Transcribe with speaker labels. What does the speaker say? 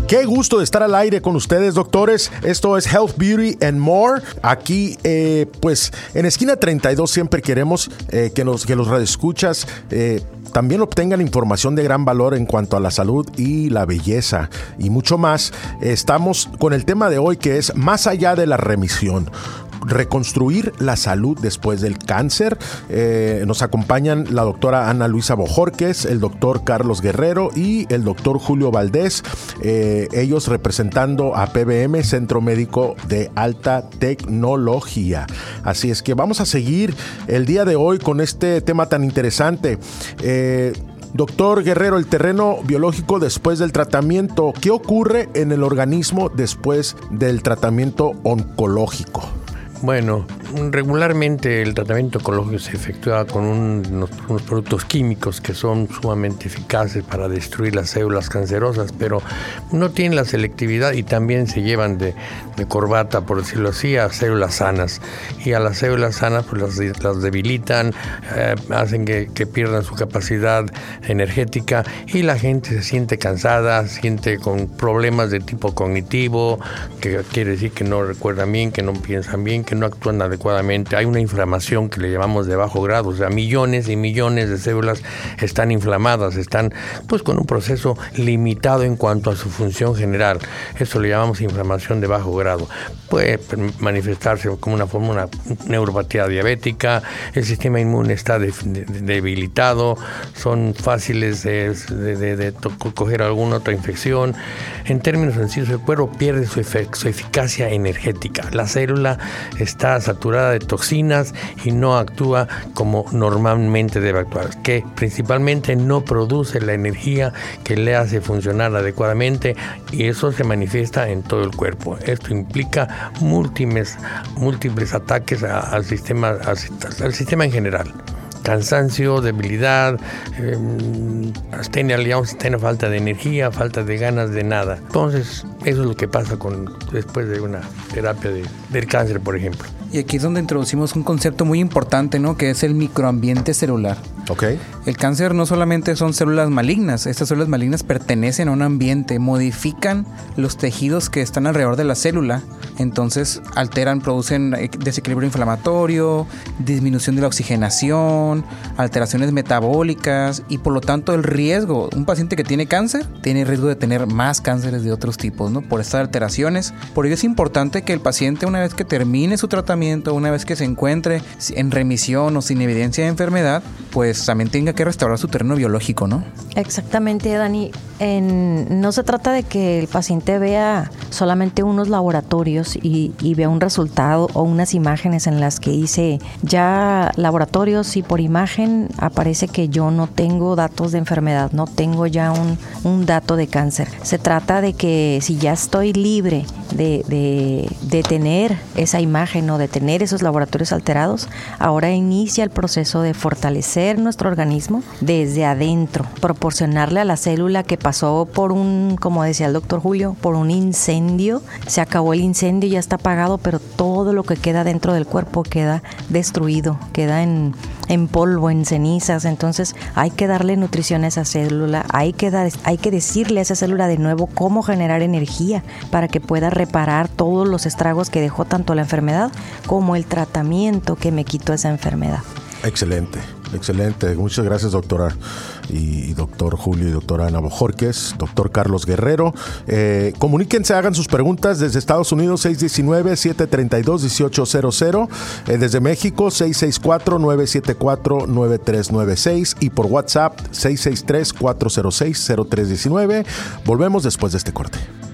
Speaker 1: Qué gusto de estar al aire con ustedes, doctores. Esto es Health, Beauty and More. Aquí, pues, en Esquina 32 siempre queremos que los radioescuchas también obtengan información de gran valor en cuanto a la salud y la belleza y mucho más. Estamos con el tema de hoy, que es más allá de la remisión. Reconstruir la salud después del cáncer. Nos acompañan la doctora Ana Luisa Bojorquez, el doctor Carlos Guerrero y el doctor Julio Valdés, ellos representando a PBM, Centro Médico de Alta Tecnología. Así es que vamos a seguir el día de hoy con este tema tan interesante. Doctor Guerrero, el terreno biológico después del tratamiento, ¿qué ocurre en el organismo después del tratamiento oncológico?
Speaker 2: Bueno, regularmente el tratamiento oncológico se efectúa con unos productos químicos que son sumamente eficaces para destruir las células cancerosas, pero no tienen la selectividad y también se llevan de corbata, por decirlo así, a células sanas. Y a las células sanas pues las debilitan, hacen que pierdan su capacidad energética y la gente se siente cansada, siente con problemas de tipo cognitivo, que quiere decir que no recuerdan bien, que no piensan bien, que no actúan adecuadamente. Hay una inflamación que le llamamos de bajo grado, o sea, millones y millones de células están inflamadas, están pues con un proceso limitado en cuanto a su función general. Eso le llamamos inflamación de bajo grado. Puede manifestarse como una neuropatía diabética, el sistema inmune está debilitado, son fáciles de coger alguna otra infección. En términos sencillos, el cuerpo pierde su eficacia energética. La célula está saturada de toxinas y no actúa como normalmente debe actuar, que principalmente no produce la energía que le hace funcionar adecuadamente, y eso se manifiesta en todo el cuerpo. Esto implica múltiples ataques al sistema en general. Cansancio, debilidad, astenia, falta de energía, falta de ganas de nada. Entonces, eso es lo que pasa después de una terapia del cáncer, por ejemplo.
Speaker 3: Y aquí es donde introducimos un concepto muy importante, ¿no? Que es el microambiente celular.
Speaker 1: Okay.
Speaker 3: El cáncer no solamente son células malignas, estas células malignas pertenecen a un ambiente, modifican los tejidos que están alrededor de la célula, entonces alteran, producen desequilibrio inflamatorio, disminución de la oxigenación, alteraciones metabólicas y por lo tanto el riesgo, un paciente que tiene cáncer tiene riesgo de tener más cánceres de otros tipos, ¿no? Por estas alteraciones. Por ello es importante que el paciente, una vez que termine su tratamiento, una vez que se encuentre en remisión o sin evidencia de enfermedad, pues también tenga que restaurar su terreno biológico, ¿no?
Speaker 4: Exactamente, Dani. No se trata de que el paciente vea solamente unos laboratorios y vea un resultado o unas imágenes en las que dice ya laboratorios y por imagen aparece que yo no tengo datos de enfermedad, no tengo ya un dato de cáncer. Se trata de que si ya estoy libre de tener esa imagen o de tener esos laboratorios alterados, ahora inicia el proceso de fortalecer nuestro organismo desde adentro, proporcionarle a la célula que pasó por como decía el doctor Julio, por un incendio, se acabó el incendio, ya está apagado, pero todo lo que queda dentro del cuerpo queda destruido, queda en polvo, en cenizas. Entonces hay que darle nutrición a esa célula, hay que decirle a esa célula de nuevo cómo generar energía para que pueda reparar todos los estragos que dejó tanto la enfermedad como el tratamiento que me quitó esa enfermedad.
Speaker 1: Excelente. Muchas gracias, doctora y doctor Julio y doctora Ana Bojorquez, doctor Carlos Guerrero. Comuníquense, hagan sus preguntas desde Estados Unidos 619-732-1800, desde México 664-974-9396 y por WhatsApp 663-406-0319. Volvemos después de este corte.